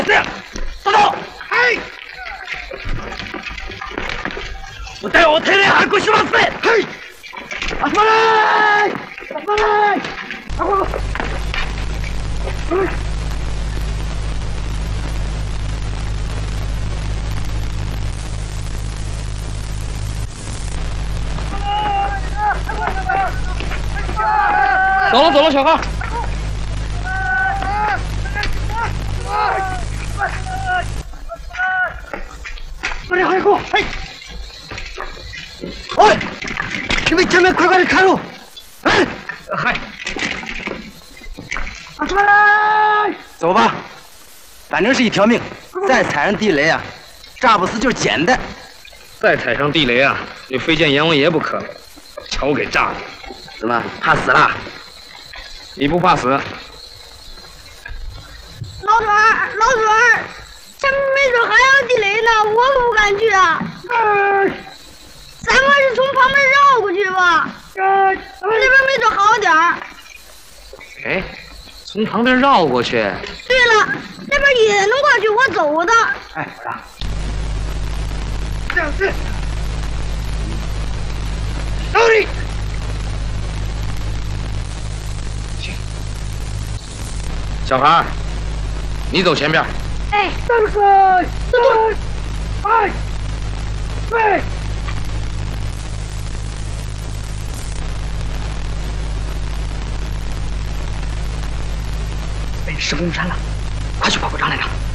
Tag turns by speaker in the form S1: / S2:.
S1: 是，收到。嘿，我带我太太还过去了，嘿，阿妈来，阿妈来，阿妈。走了走了，小孩。快点，快点过！嘿，喂，你们前面快快的开路！哎，嗨，出来！走吧，反正是一条命，再踩上地雷啊，炸不死就是捡的。
S2: 再踩上地雷啊，就非见阎王爷不可了。瞧我给炸的！
S1: 怎么怕死了？
S2: 你不怕死？
S3: 老准儿，老准儿，前面没准还有地雷呢，我可不敢去啊！咱们是从旁边绕过去吧，那边没准好点儿。
S2: 哎，从旁边绕过去。
S3: 对了，那边也能过去，我走的。
S1: 哎，我让。这样子。到你。行。
S2: 小孩，你走前边。
S3: 哎。
S1: 3、2、1，对。被石公山了，快去保护张连长。